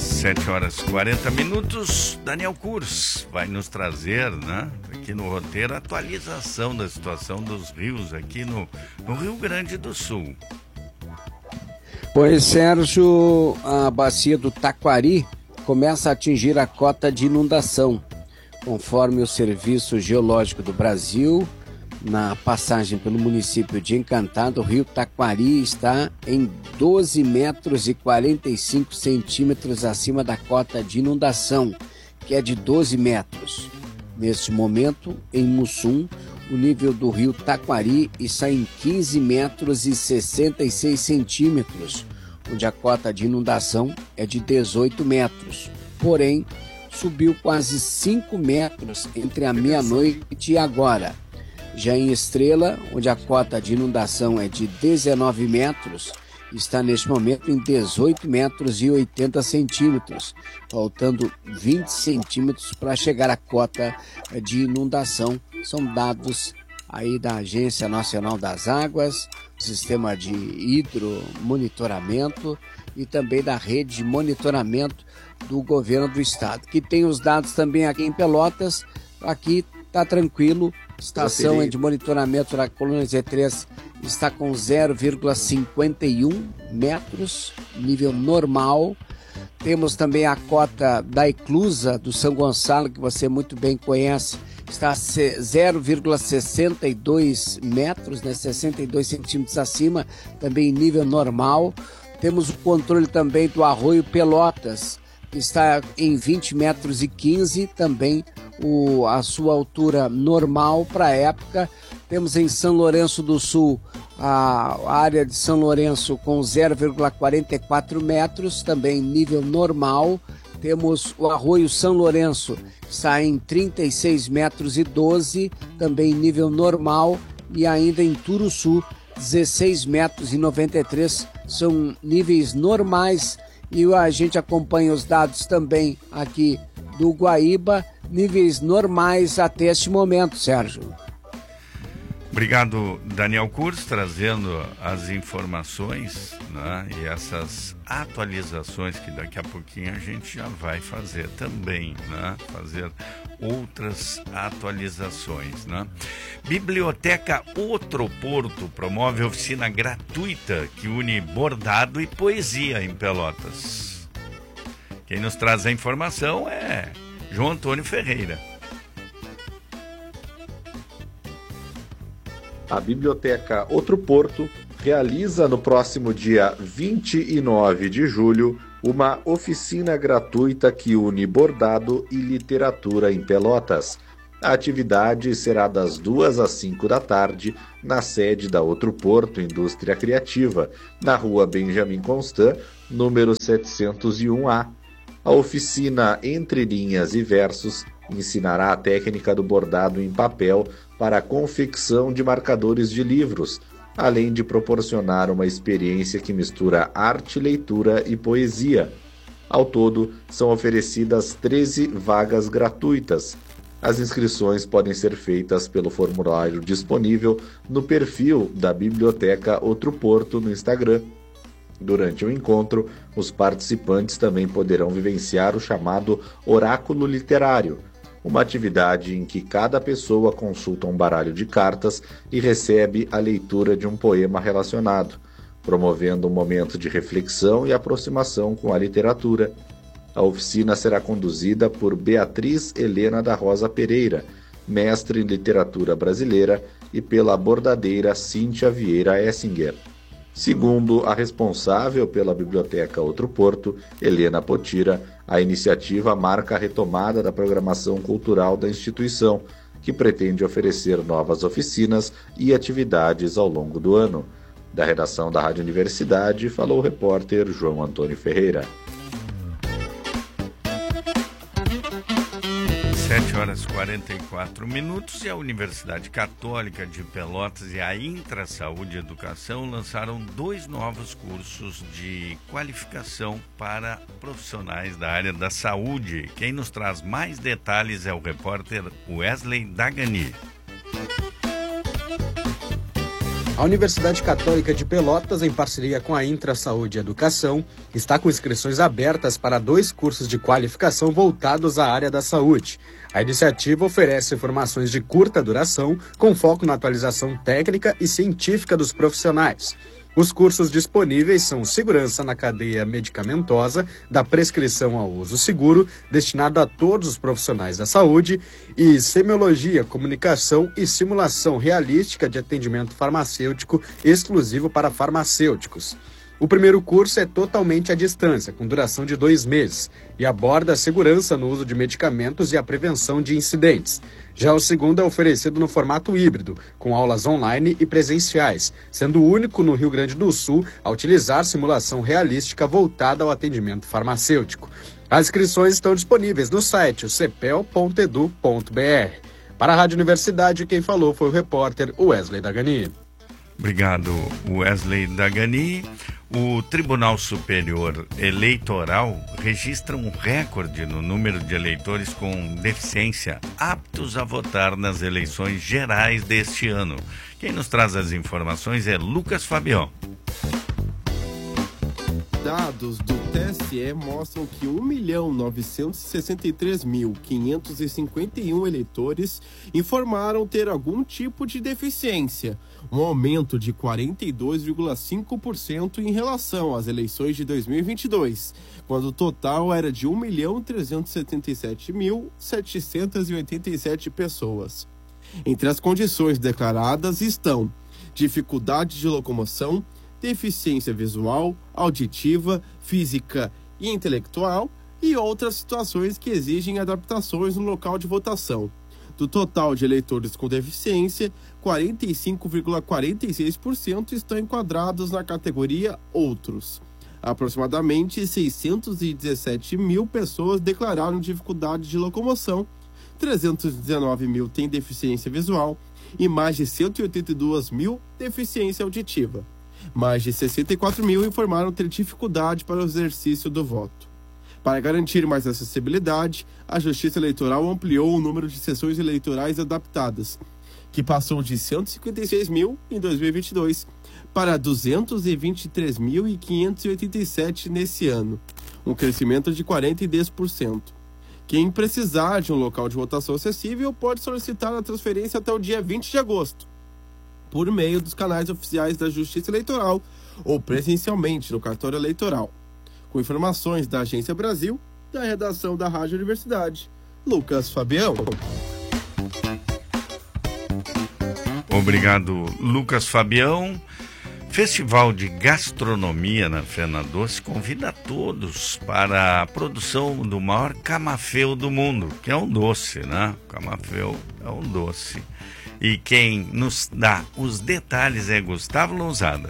7h40. Daniel Kurs vai nos trazer, né, aqui no roteiro, a atualização da situação dos rios aqui no Rio Grande do Sul. Pois, Sérgio, a bacia do Taquari começa a atingir a cota de inundação. Conforme o Serviço Geológico do Brasil, na passagem pelo município de Encantado, o rio Taquari está em 12 metros e 45 centímetros acima da cota de inundação, que é de 12 metros. Neste momento, em Mussum, o nível do rio Taquari está em 15 metros e 66 centímetros, onde a cota de inundação é de 18 metros. Porém, subiu quase 5 metros entre a meia-noite e agora. Já em Estrela, onde a cota de inundação é de 19 metros, está neste momento em 18 metros e 80 centímetros, faltando 20 centímetros para chegar à cota de inundação. São dados aí da Agência Nacional das Águas, Sistema de Hidromonitoramento e também da Rede de Monitoramento do Governo do Estado, que tem os dados também aqui em Pelotas. Aqui está tranquilo, estação de monitoramento da coluna Z3 está com 0,51 metros, nível normal. Temos também a cota da Eclusa do São Gonçalo, que você muito bem conhece, está a 0,62 metros, né, 62 centímetros acima, também nível normal. Temos o controle também do Arroio Pelotas, que está em 20 metros e 15, também a sua altura normal para a época. Temos em São Lourenço do Sul a área de São Lourenço com 0,44 metros, também nível normal. Temos o Arroio São Lourenço, que está em 36 metros e 12, também nível normal. E ainda em Turuçu, 16 metros e 93, são níveis normais. E a gente acompanha os dados também aqui do Guaíba, níveis normais até este momento, Sérgio. Obrigado, Daniel Kurs, trazendo as informações, né, e essas atualizações que daqui a pouquinho a gente já vai fazer também, né, fazer outras atualizações, né. Biblioteca Outro Porto promove oficina gratuita que une bordado e poesia em Pelotas. Quem nos traz a informação é João Antônio Ferreira. A Biblioteca Outro Porto realiza no próximo dia 29 de julho uma oficina gratuita que une bordado e literatura em Pelotas. A atividade será das 2 às 5 da tarde na sede da Outro Porto Indústria Criativa, na rua Benjamin Constant, número 701A. A oficina Entre Linhas e Versos ensinará a técnica do bordado em papel para a confecção de marcadores de livros, além de proporcionar uma experiência que mistura arte, leitura e poesia. Ao todo, são oferecidas 13 vagas gratuitas. As inscrições podem ser feitas pelo formulário disponível no perfil da Biblioteca Outro Porto no Instagram. Durante o encontro, os participantes também poderão vivenciar o chamado Oráculo Literário, uma atividade em que cada pessoa consulta um baralho de cartas e recebe a leitura de um poema relacionado, promovendo um momento de reflexão e aproximação com a literatura. A oficina será conduzida por Beatriz Helena da Rosa Pereira, mestre em literatura brasileira, e pela bordadeira Cíntia Vieira Essinger. Segundo a responsável pela Biblioteca Outro Porto, Helena Potira, a iniciativa marca a retomada da programação cultural da instituição, que pretende oferecer novas oficinas e atividades ao longo do ano. Da redação da Rádio Universidade, falou o repórter João Antônio Ferreira. 7h44 e a Universidade Católica de Pelotas e a Intrasaúde Educação lançaram 2 novos cursos de qualificação para profissionais da área da saúde. Quem nos traz mais detalhes é o repórter Wesley Dagani. A Universidade Católica de Pelotas, em parceria com a Intra Saúde e Educação, está com inscrições abertas para 2 cursos de qualificação voltados à área da saúde. A iniciativa oferece formações de curta duração, com foco na atualização técnica e científica dos profissionais. Os cursos disponíveis são Segurança na Cadeia Medicamentosa, da prescrição ao uso seguro, destinado a todos os profissionais da saúde, e Semiologia, Comunicação e Simulação Realística de Atendimento Farmacêutico, exclusivo para farmacêuticos. O primeiro curso é totalmente à distância, com duração de 2 meses, e aborda a segurança no uso de medicamentos e a prevenção de incidentes. Já o segundo é oferecido no formato híbrido, com aulas online e presenciais, sendo o único no Rio Grande do Sul a utilizar simulação realística voltada ao atendimento farmacêutico. As inscrições estão disponíveis no site cepel.edu.br. Para a Rádio Universidade, quem falou foi o repórter Wesley Dagani. Obrigado, Wesley Dagani. O Tribunal Superior Eleitoral registra um recorde no número de eleitores com deficiência aptos a votar nas eleições gerais deste ano. Quem nos traz as informações é Lucas Fabião. Dados do TSE mostram que 1.963.551 eleitores informaram ter algum tipo de deficiência, um aumento de 42,5% em relação às eleições de 2022, quando o total era de 1.377.787 pessoas. Entre as condições declaradas estão dificuldade de locomoção, deficiência visual, auditiva, física e intelectual e outras situações que exigem adaptações no local de votação. Do total de eleitores com deficiência, 45,46% estão enquadrados na categoria Outros. Aproximadamente 617 mil pessoas declararam dificuldade de locomoção, 319 mil têm deficiência visual e mais de 182 mil deficiência auditiva. Mais de 64 mil informaram ter dificuldade para o exercício do voto. Para garantir mais acessibilidade, a Justiça Eleitoral ampliou o número de sessões eleitorais adaptadas, que passou de 156 mil em 2022 para 223.587 nesse ano, um crescimento de 42%. Quem precisar de um local de votação acessível pode solicitar a transferência até o dia 20 de agosto. Por meio dos canais oficiais da Justiça Eleitoral ou presencialmente no cartório eleitoral. Com informações da Agência Brasil, da redação da Rádio Universidade, Lucas Fabião. Obrigado, Lucas Fabião. Festival de Gastronomia na Fenadoce convida a todos para a produção do maior camafeu do mundo, que é um doce, né? O camafeu é um doce. E quem nos dá os detalhes é Gustavo Lousada.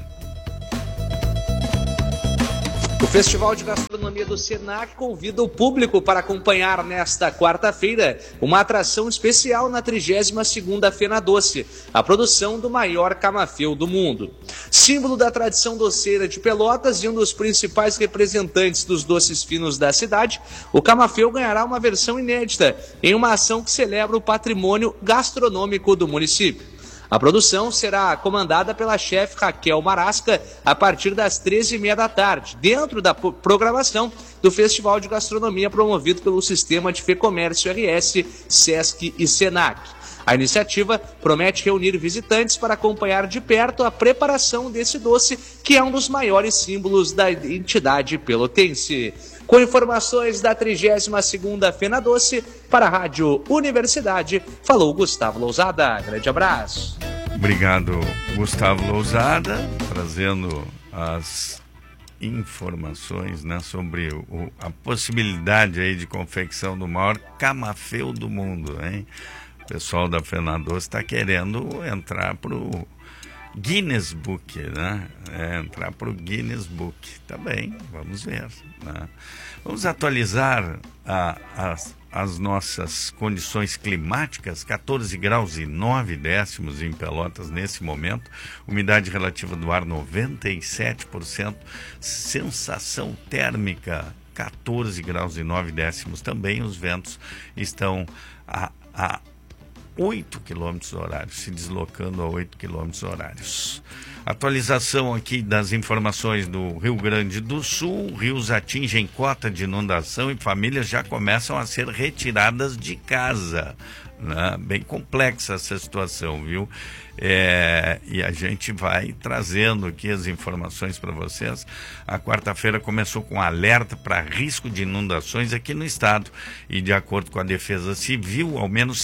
O Festival de Gastronomia do Senac convida o público para acompanhar nesta quarta-feira uma atração especial na 32ª Fenadoce, a produção do maior camafeu do mundo. Símbolo da tradição doceira de Pelotas e um dos principais representantes dos doces finos da cidade, o camafeu ganhará uma versão inédita em uma ação que celebra o patrimônio gastronômico do município. A produção será comandada pela chefe Raquel Marasca a partir das 13h30 da tarde, dentro da programação do Festival de Gastronomia promovido pelo Sistema de Fecomércio RS, Sesc e Senac. A iniciativa promete reunir visitantes para acompanhar de perto a preparação desse doce, que é um dos maiores símbolos da entidade pelotense. Com informações da 32ª Fenadoce, para a Rádio Universidade, falou Gustavo Lousada. Grande abraço. Obrigado, Gustavo Lousada, trazendo as informações, né, sobre a possibilidade aí de confecção do maior camafeu do mundo, hein? O pessoal da Fenadoce está querendo entrar para o Guinness Book, né? Entrar para o Guinness Book. Tá bem, vamos ver, né? Vamos atualizar as nossas condições climáticas. 14 graus e 9 décimos em Pelotas nesse momento, umidade relativa do ar 97%, sensação térmica 14 graus e 9 décimos também. Os ventos estão a 8 km horários, se deslocando a 8 km horários. Atualização aqui das informações do Rio Grande do Sul. Rios atingem cota de inundação e famílias já começam a ser retiradas de casa, né? Bem complexa essa situação, viu? E a gente vai trazendo aqui as informações para vocês. A quarta-feira começou com alerta para risco de inundações aqui no estado, e de acordo com a Defesa Civil, ao menos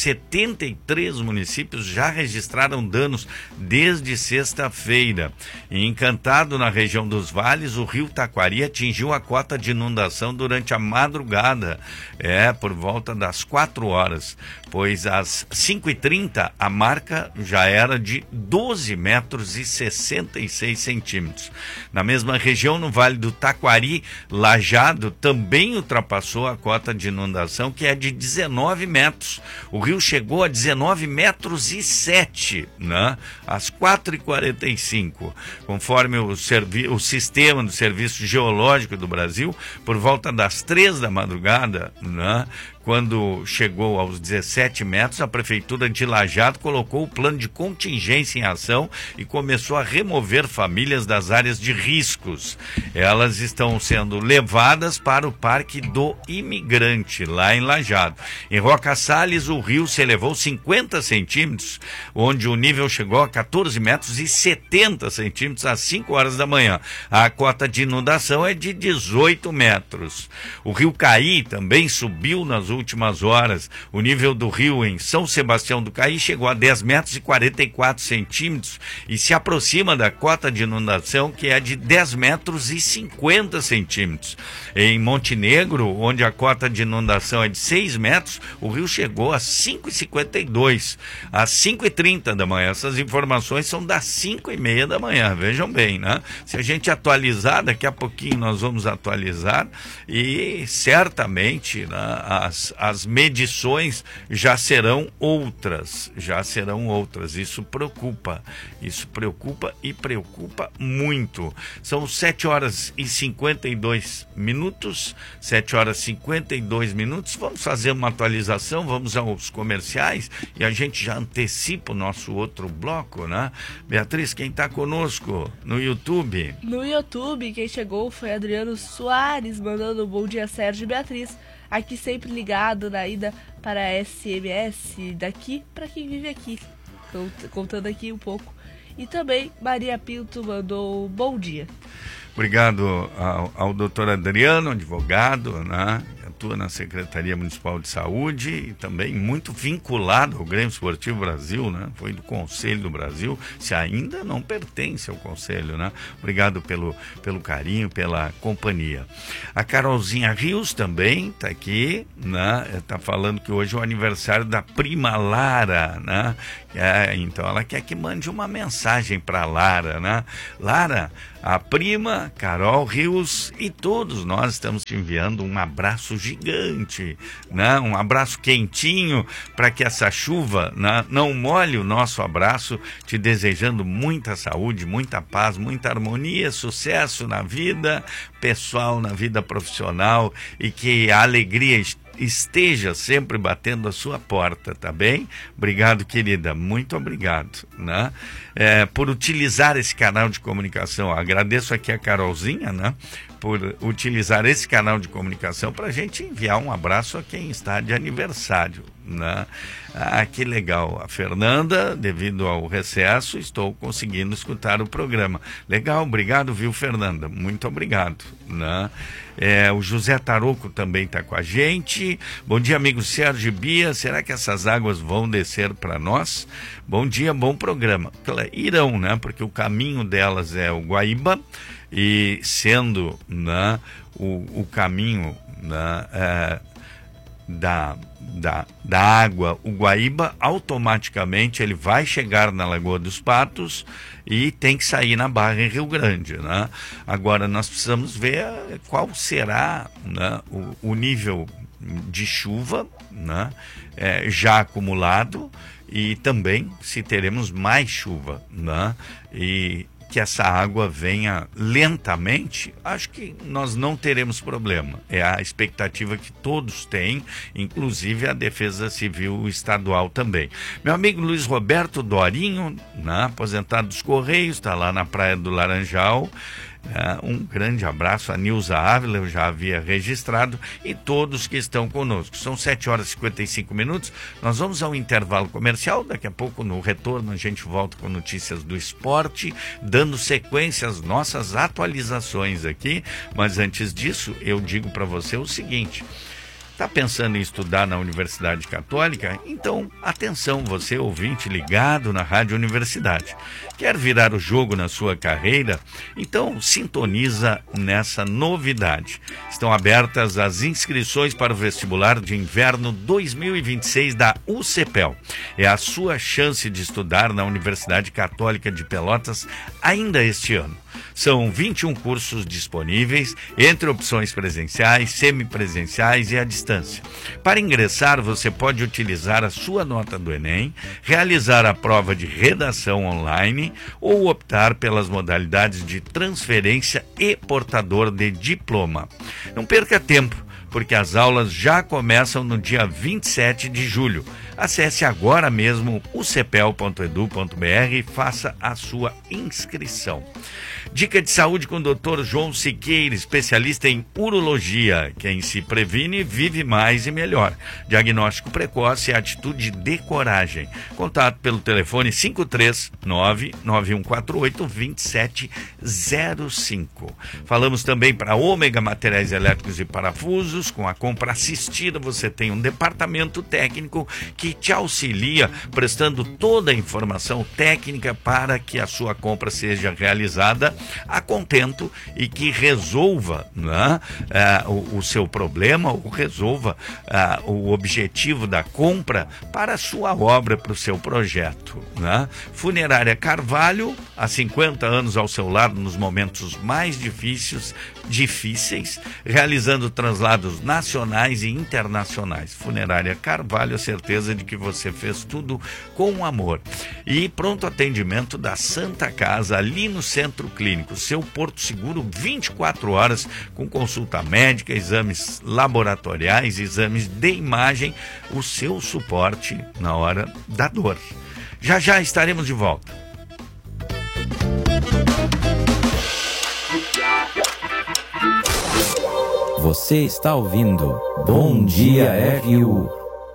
73 municípios já registraram danos desde sexta-feira. Em Encantado, na região dos Vales, o rio Taquari atingiu a cota de inundação durante a madrugada, por volta das 4 horas, pois às 5h30 a marca já era de 12 metros e 66 centímetros. Na mesma região, no Vale do Taquari, Lajado também ultrapassou a cota de inundação, que é de 19 metros. O rio chegou a 19 metros e 7, né? Às 4h45. Conforme o sistema do Serviço Geológico do Brasil, por volta das 3 da madrugada, né? Quando chegou aos 17 metros, a Prefeitura de Lajado colocou o plano de contingência em ação e começou a remover famílias das áreas de riscos. Elas estão sendo levadas para o Parque do Imigrante, lá em Lajado. Em Roca Salles, o rio se elevou 50 centímetros, onde o nível chegou a 14 metros e 70 centímetros às 5 horas da manhã. A cota de inundação é de 18 metros. O rio Caí também subiu nas últimas horas. O nível do rio em São Sebastião do Caí chegou a 10 metros e 44 centímetros e se aproxima da cota de inundação, que é de 10 metros e 50 centímetros. Em Montenegro, onde a cota de inundação é de 6 metros, o rio chegou a 5h52, às 5h30 da manhã. Essas informações são das 5h30 da manhã, vejam bem, né? Se a gente atualizar, daqui a pouquinho nós vamos atualizar, e certamente, né, as medições já serão outras. Isso preocupa e preocupa muito. São 7 horas e 52 minutos, 7 horas e 52 minutos. Vamos fazer uma atualização, vamos aos comerciais e a gente já antecipa o nosso outro bloco, né? Beatriz, quem está conosco no YouTube? No YouTube, quem chegou foi Adriano Soares, mandando um bom dia, Sérgio e Beatriz. Aqui sempre ligado na ida para a SMS, daqui para quem vive aqui, contando aqui um pouco. E também Maria Pinto mandou bom dia. Obrigado ao doutor Adriano, advogado, né? Atua na Secretaria Municipal de Saúde e também muito vinculado ao Grêmio Esportivo Brasil, né? Foi do Conselho do Brasil, se ainda não pertence ao Conselho, né? Obrigado pelo carinho, pela companhia. A Carolzinha Rios também está aqui, né? Está falando que hoje é o aniversário da prima Lara, né? Então ela quer que mande uma mensagem para Lara, né? Lara, a prima Carol Rios e todos nós estamos te enviando um abraço gigante, né? Um abraço quentinho para que essa chuva, né, não molhe o nosso abraço, te desejando muita saúde, muita paz, muita harmonia, sucesso na vida pessoal, na vida profissional, e que a alegria esteja sempre batendo a sua porta, tá bem? Obrigado, querida, muito obrigado, né? Por utilizar esse canal de comunicação. Agradeço aqui a Carolzinha, né, por utilizar esse canal de comunicação para a gente enviar um abraço a quem está de aniversário, né? Que legal. A Fernanda, devido ao recesso, estou conseguindo escutar o programa. Legal, obrigado, viu, Fernanda? Muito obrigado, né? O José Taroco também está com a gente. Bom dia, amigo Sérgio e Bia. Será que essas águas vão descer para nós? Bom dia, bom programa. Irão, né? Porque o caminho delas é o Guaíba, e sendo, né, o caminho, né, da água, o Guaíba, automaticamente ele vai chegar na Lagoa dos Patos e tem que sair na Barra em Rio Grande, né? Agora nós precisamos ver qual será, né, o nível de chuva, né, já acumulado, e também se teremos mais chuva, né? E que essa água venha lentamente, acho que nós não teremos problema. É a expectativa que todos têm, inclusive a Defesa Civil Estadual também. Meu amigo Luiz Roberto Dorinho, né, aposentado dos Correios, está lá na Praia do Laranjal. Um grande abraço a Nilza Ávila, eu já havia registrado, e todos que estão conosco. São 7h55. Nós vamos ao intervalo comercial. Daqui a pouco, no retorno, a gente volta com notícias do esporte, dando sequência às nossas atualizações aqui. Mas antes disso, eu digo para você o seguinte: está pensando em estudar na Universidade Católica? Então, atenção, você ouvinte ligado na Rádio Universidade. Quer virar o jogo na sua carreira? Então, sintoniza nessa novidade. Estão abertas as inscrições para o vestibular de inverno 2026 da UCPEL. É a sua chance de estudar na Universidade Católica de Pelotas ainda este ano. São 21 cursos disponíveis, entre opções presenciais, semipresenciais e à distância. Para ingressar, você pode utilizar a sua nota do Enem, realizar a prova de redação online ou optar pelas modalidades de transferência e portador de diploma. Não perca tempo, porque as aulas já começam no dia 27 de julho. Acesse agora mesmo ucepel.edu.br e faça a sua inscrição. Dica de saúde com o Dr. João Siqueira, especialista em urologia. Quem se previne, vive mais e melhor. Diagnóstico precoce e atitude de coragem. Contato pelo telefone 539-9148-2705. Falamos também para Ômega Materiais Elétricos e Parafusos. Com a compra assistida, você tem um departamento técnico que te auxilia, prestando toda a informação técnica para que a sua compra seja realizada a contento e que resolva, né, o seu problema, ou resolva o objetivo da compra para a sua obra, para o seu projeto, né? Funerária Carvalho, há 50 anos ao seu lado nos momentos mais difíceis, realizando translados nacionais e internacionais. Funerária Carvalho, a certeza de que você fez tudo com amor. E pronto atendimento da Santa Casa, ali no Centro Clínico, seu Porto Seguro, 24 horas, com consulta médica, exames laboratoriais, exames de imagem, o seu suporte na hora da dor. Já já estaremos de volta. Você está ouvindo Bom Dia RU.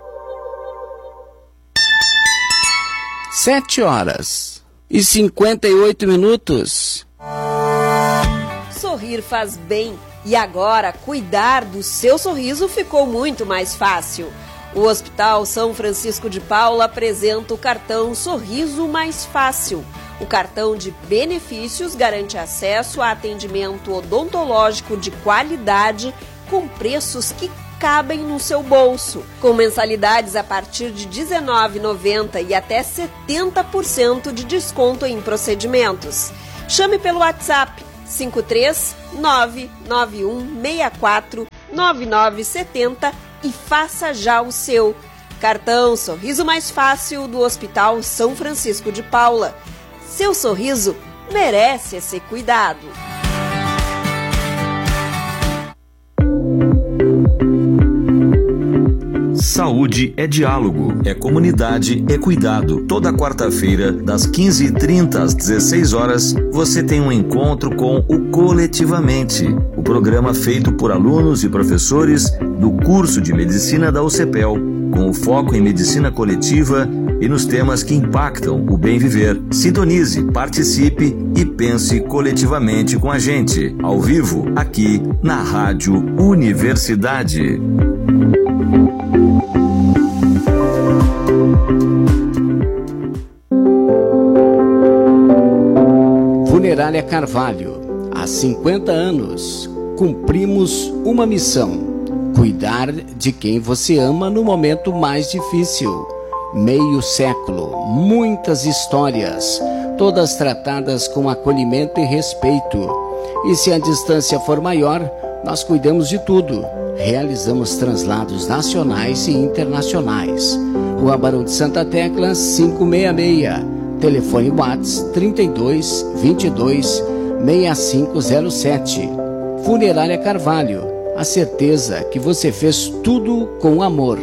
7h58. Sorrir faz bem e agora cuidar do seu sorriso ficou muito mais fácil. O Hospital São Francisco de Paula apresenta o cartão Sorriso Mais Fácil. O cartão de benefícios garante acesso a atendimento odontológico de qualidade com preços que cabem no seu bolso, com mensalidades a partir de R$ 19,90 e até 70% de desconto em procedimentos. Chame pelo WhatsApp 53991649970 e faça já o seu. Cartão Sorriso Mais Fácil do Hospital São Francisco de Paula. Seu sorriso merece esse cuidado. Saúde é diálogo, é comunidade, é cuidado. Toda quarta-feira, das 15h30 às 16h, você tem um encontro com o Coletivamente, o programa feito por alunos e professores do curso de Medicina da UCPEL, com o foco em medicina coletiva e nos temas que impactam o bem viver. Sintonize, participe e pense coletivamente com a gente, ao vivo, aqui na Rádio Universidade. Funerária Carvalho, há 50 anos, cumprimos uma missão: cuidar de quem você ama no momento mais difícil. Meio século, muitas histórias, todas tratadas com acolhimento e respeito. E se a distância for maior, nós cuidamos de tudo. Realizamos translados nacionais e internacionais. Rua Barão de Santa Tecla, 566. Telefone WhatsApp 32 22 6507. Funerária Carvalho, a certeza que você fez tudo com amor.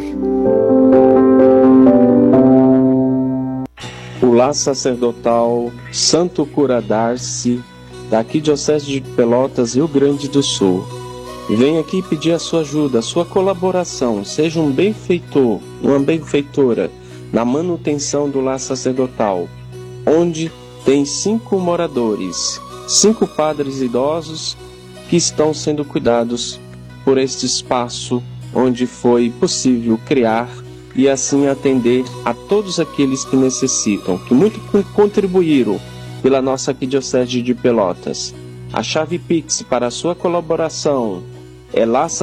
O lar sacerdotal Santo Cura Darcy, da Arquidiocese de Pelotas, Rio Grande do Sul. Vem aqui pedir a sua ajuda, a sua colaboração. Seja um benfeitor, uma benfeitora na manutenção do lar sacerdotal, onde tem 5 moradores, 5 padres idosos que estão sendo cuidados por este espaço onde foi possível criar e assim atender a todos aqueles que necessitam, que muito contribuíram pela nossa Arquidiocese de Pelotas. A chave Pix para a sua colaboração é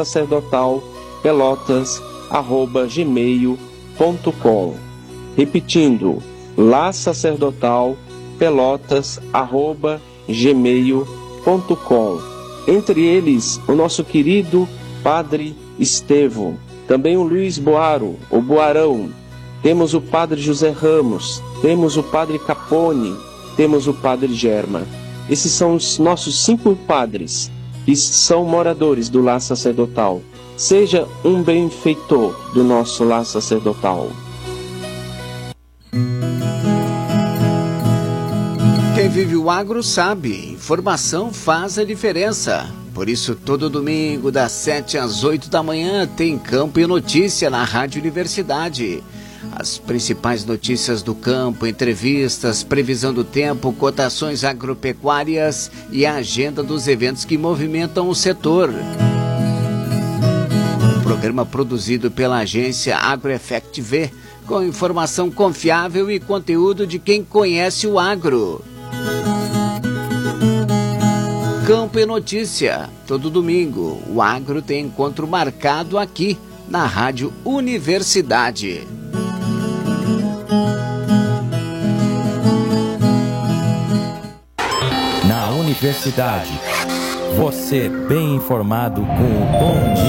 larsacerdotalpelotas@gmail.com. Repetindo, larsacerdotalpelotas@gmail.com. Entre eles, o nosso querido Padre Estevão, também o Luiz Boaro, o Boarão, temos o Padre José Ramos, temos o Padre Capone, temos o Padre Germa. Esses são os nossos 5 padres que são moradores do lar sacerdotal. Seja um benfeitor do nosso lar sacerdotal. Quem vive o agro sabe, informação faz a diferença. Por isso, todo domingo, das 7 às 8 da manhã, tem Campo e Notícia na Rádio Universidade. As principais notícias do campo, entrevistas, previsão do tempo, cotações agropecuárias e a agenda dos eventos que movimentam o setor. Um programa produzido pela agência AgroEffect V, com informação confiável e conteúdo de quem conhece o agro. Campo e Notícia, todo domingo, o agro tem encontro marcado aqui na Rádio Universidade. Na Universidade, você bem informado com o Bom Dia.